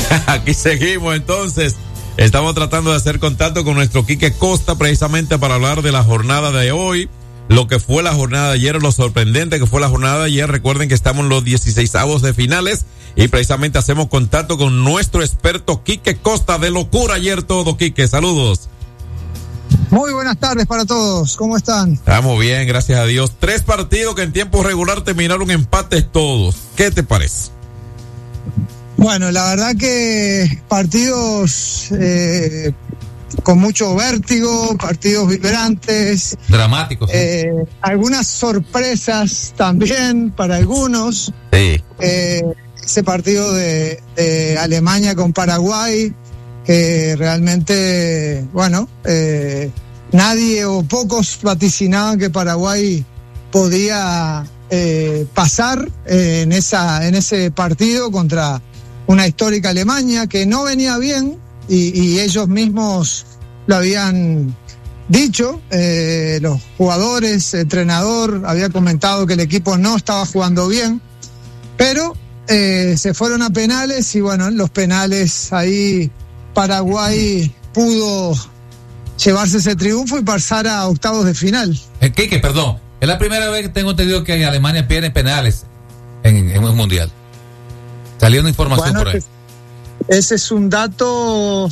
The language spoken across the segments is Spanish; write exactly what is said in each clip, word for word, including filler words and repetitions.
Aquí seguimos entonces. Estamos tratando de hacer contacto con nuestro Quique Costa precisamente para hablar de la jornada de hoy, lo que fue la jornada de ayer, lo sorprendente que fue la jornada de ayer. Recuerden que estamos en los dieciseisavos de finales y precisamente hacemos contacto con nuestro experto Quique Costa. De locura ayer todo, Quique. Saludos. Muy buenas tardes para todos. ¿Cómo están? Estamos bien, gracias a Dios. Tres partidos que en tiempo regular terminaron empates todos. ¿Qué te parece? Bueno, la verdad que partidos eh, con mucho vértigo, partidos vibrantes. Dramáticos. ¿Sí? Eh, algunas sorpresas también para algunos. Sí. Eh, ese partido de, de Alemania con Paraguay, que realmente, bueno, eh, nadie o pocos vaticinaban que Paraguay podía eh, pasar eh, en esa en ese partido contra una histórica Alemania que no venía bien y, y ellos mismos lo habían dicho, eh, los jugadores, el entrenador había comentado que el equipo no estaba jugando bien, pero eh, se fueron a penales y bueno, en los penales ahí Paraguay pudo llevarse ese triunfo y pasar a octavos de final. Eh, Quique, perdón, es la primera vez que tengo entendido que Alemania pierde en penales en, en un mundial. Salió una información bueno, por ahí. Ese es un dato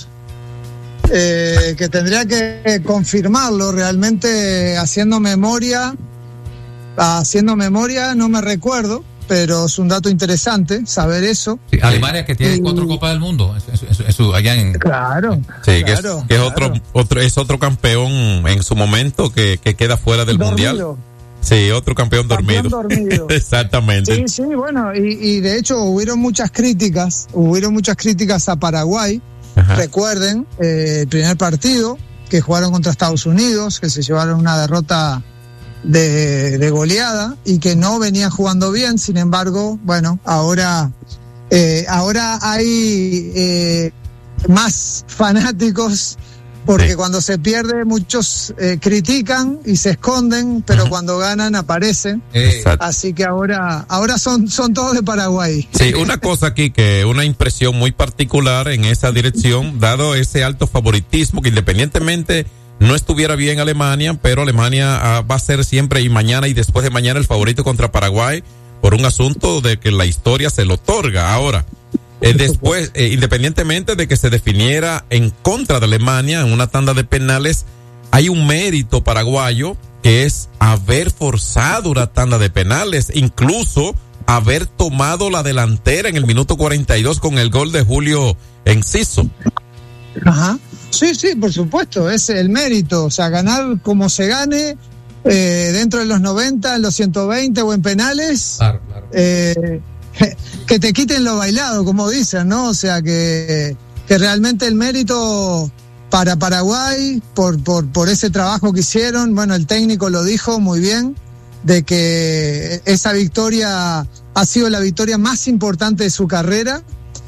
eh, que tendría que confirmarlo. Realmente, haciendo memoria, haciendo memoria, no me recuerdo, pero es un dato interesante saber eso. Sí, Alemania que tiene y... cuatro Copas del Mundo, es, es, es, es, allá en... Claro. Sí, claro, que, es, que es claro. otro, otro, es otro campeón en su momento que, que queda fuera del Dormido. mundial. Sí, otro campeón, Campeón dormido. dormido. Exactamente. Sí, sí, bueno, y, y de hecho hubieron muchas críticas, hubieron muchas críticas a Paraguay. Ajá. Recuerden, eh, el primer partido que jugaron contra Estados Unidos, que se llevaron una derrota de, de goleada y que no venían jugando bien. Sin embargo, bueno, ahora, eh, ahora hay eh, más fanáticos. Porque sí. Cuando se pierde muchos eh, critican y se esconden, pero uh-huh. cuando ganan aparecen. Exacto. Así que ahora ahora son son todos de Paraguay. Sí, una cosa aquí que una impresión muy particular en esa dirección, dado ese alto favoritismo que independientemente no estuviera bien Alemania, pero Alemania ah, va a ser siempre y mañana y después de mañana el favorito contra Paraguay por un asunto de que la historia se lo otorga. Ahora, Eh, después, eh, independientemente de que se definiera en contra de Alemania en una tanda de penales, hay un mérito paraguayo que es haber forzado una tanda de penales, incluso haber tomado la delantera en el minuto cuarenta y dos con el gol de Julio Enciso. Ajá. Sí, sí, por supuesto, es el mérito, o sea, ganar como se gane, eh, dentro de los noventa, en los ciento veinte o en penales. Claro, claro. Eh, que te quiten lo bailado, como dicen, ¿no? O sea, que, que realmente el mérito para Paraguay, por, por, por ese trabajo que hicieron, bueno, el técnico lo dijo muy bien, de que esa victoria ha sido la victoria más importante de su carrera,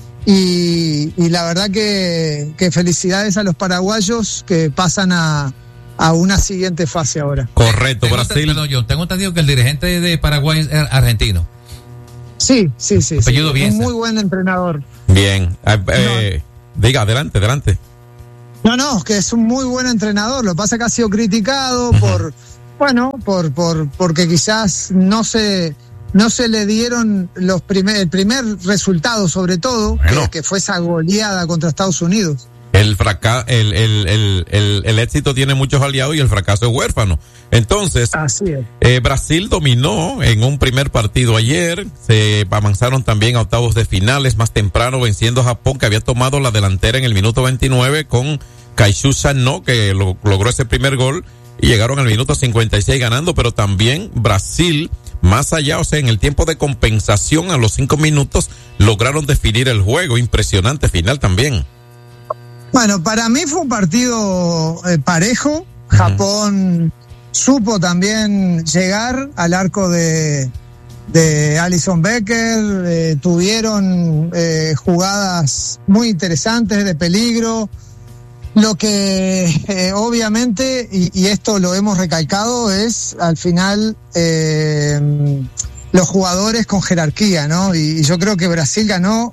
y, y la verdad que, que felicidades a los paraguayos que pasan a, a una siguiente fase ahora. Correcto, tengo Brasil. Perdón, yo tengo entendido que el dirigente de Paraguay es argentino. Sí, sí, sí. Apellido sí. Bielsa. Un muy buen entrenador. Bien. Eh, eh, no. Diga, adelante, adelante. No, no, que es un muy buen entrenador. Lo que pasa es que ha sido criticado uh-huh. por, bueno, por, por, porque quizás no se, no se le dieron los primer, el primer resultado, sobre todo, bueno. que, que fue esa goleada contra Estados Unidos. El, fraca- el, el, el, el, el éxito tiene muchos aliados y el fracaso es huérfano. Entonces, Así es. Eh, Brasil dominó en un primer partido ayer, se avanzaron también a octavos de finales más temprano venciendo a Japón, que había tomado la delantera en el minuto veintinueve con Kaishu Sano, que lo, logró ese primer gol, y llegaron al minuto cincuenta y seis ganando, pero también Brasil, más allá, o sea, en el tiempo de compensación a los cinco minutos, lograron definir el juego, impresionante final también. Bueno, para mí fue un partido eh, parejo. Japón uh-huh. supo también llegar al arco de, de Alisson Becker. Eh, tuvieron eh, jugadas muy interesantes de peligro. Lo que eh, obviamente, y, y esto lo hemos recalcado, es al final eh, los jugadores con jerarquía, ¿no? Y, y yo creo que Brasil ganó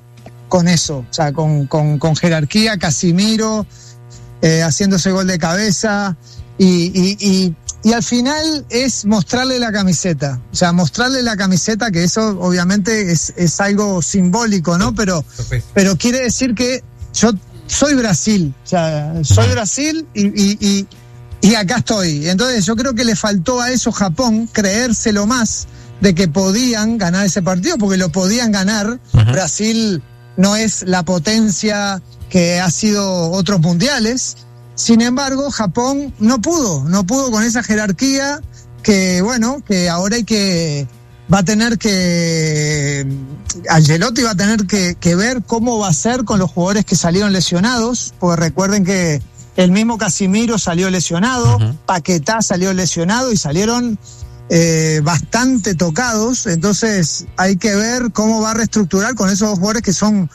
con eso, o sea, con, con, con jerarquía, Casimiro eh, haciéndose gol de cabeza y, y, y, y al final es mostrarle la camiseta, o sea, mostrarle la camiseta, que eso obviamente es, es algo simbólico, ¿no? Pero, pero quiere decir que yo soy Brasil, o sea, soy Brasil y, y, y, y acá estoy. Entonces yo creo que le faltó a eso Japón creérselo más de que podían ganar ese partido, porque lo podían ganar. Uh-huh. Brasil no es la potencia que ha sido otros mundiales. Sin embargo, Japón no pudo, no pudo con esa jerarquía que, bueno, que ahora hay que, va a tener que, Ancelotti va a tener que, que ver cómo va a ser con los jugadores que salieron lesionados, porque recuerden que el mismo Casimiro salió lesionado, uh-huh. Paquetá salió lesionado y salieron eh, bastante tocados, entonces hay que ver cómo va a reestructurar con esos jugadores que son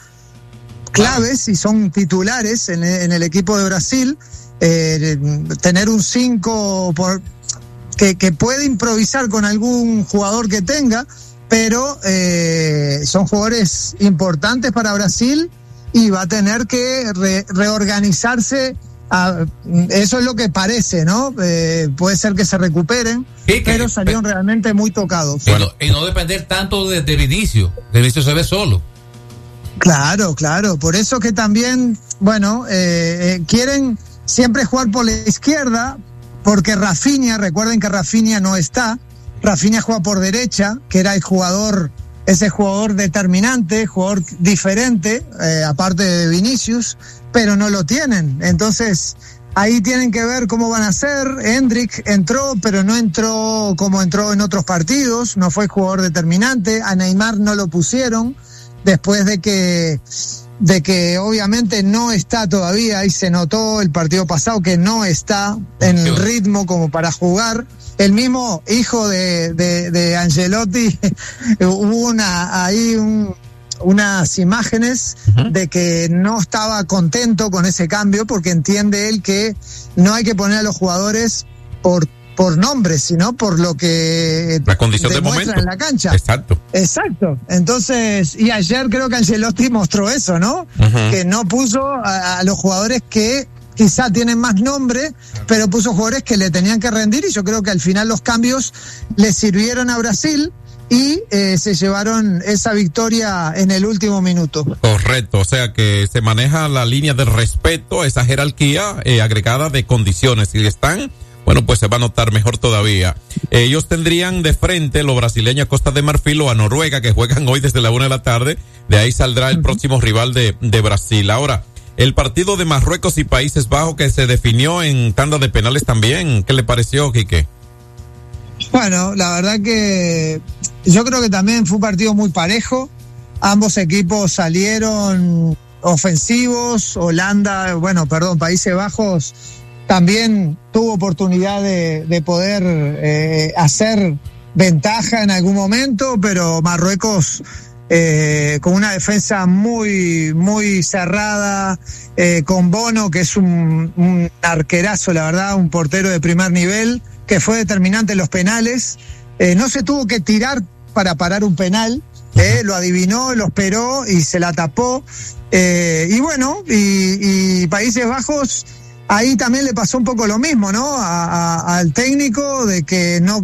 claves y son titulares en, en el equipo de Brasil, eh, tener un cinco por, que, que puede improvisar con algún jugador que tenga, pero eh, son jugadores importantes para Brasil y va a tener que re, reorganizarse. A, eso es lo que parece, ¿no? Eh, puede ser que se recuperen, sí, pero que, salieron pero, realmente muy tocados. Y no, y no depender tanto de, del inicio, del inicio se ve solo. Claro, claro, por eso que también, bueno, eh, eh, quieren siempre jugar por la izquierda, porque Rafinha, recuerden que Rafinha no está, Rafinha juega por derecha, que era el jugador, ese jugador determinante, jugador diferente, eh, aparte de Vinicius, pero no lo tienen, entonces ahí tienen que ver cómo van a hacer. Hendrik entró, pero no entró como entró en otros partidos, no fue jugador determinante, a Neymar no lo pusieron, después de que de que obviamente no está todavía, y se notó el partido pasado que no está en el ritmo como para jugar. El mismo hijo de, de, de Ancelotti, hubo una, ahí un, unas imágenes uh-huh. de que no estaba contento con ese cambio, porque entiende él que no hay que poner a los jugadores por por nombres, sino por lo que la condición de momento en la cancha. Exacto. Exacto. Entonces, y ayer creo que Ancelotti mostró eso, ¿no? Uh-huh. Que no puso a, a los jugadores que quizá tienen más nombre, pero puso jugadores que le tenían que rendir, y yo creo que al final los cambios le sirvieron a Brasil y eh, se llevaron esa victoria en el último minuto. Correcto, o sea que se maneja la línea del respeto, esa jerarquía eh, agregada de condiciones. Si están, bueno, pues se va a notar mejor todavía. Ellos tendrían de frente los brasileños a Costa de Marfil o a Noruega, que juegan hoy desde la una de la tarde. De ahí saldrá el uh-huh. próximo rival de, de Brasil. Ahora, el partido de Marruecos y Países Bajos, que se definió en tanda de penales también, ¿qué le pareció, Quique? Bueno, la verdad que yo creo que también fue un partido muy parejo. Ambos equipos salieron ofensivos. Holanda, bueno, perdón, Países Bajos también tuvo oportunidad de, de poder eh, hacer ventaja en algún momento, pero Marruecos eh, con una defensa muy muy cerrada, eh, con Bono, que es un, un arquerazo, la verdad, un portero de primer nivel, que fue determinante en los penales. Eh, no se tuvo que tirar para parar un penal, eh, lo adivinó, lo esperó y se la tapó. Eh, y bueno, y, y Países Bajos, ahí también le pasó un poco lo mismo, ¿no? A, a, al técnico, de que no